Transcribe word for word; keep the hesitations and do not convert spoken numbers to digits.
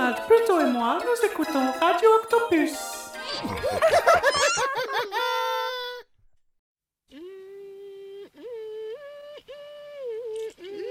Donald, Pluto et moi, nous écoutons Radio Octopus.